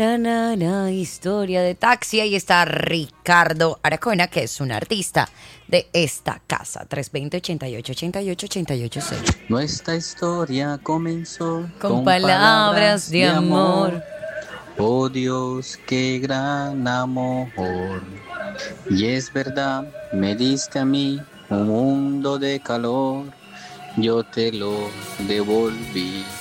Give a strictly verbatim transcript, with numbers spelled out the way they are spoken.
Na, na, na, historia de taxi. Ahí está Ricardo Aracona, que es un artista de esta casa. tres dos cero, ochenta y ocho, ochenta y ocho, ochenta y ocho seis. Nuestra historia comenzó Con con palabras palabras de de amor. amor. Oh Dios, qué gran amor. Y es verdad, me diste a mí un mundo de calor. Yo te lo devolví.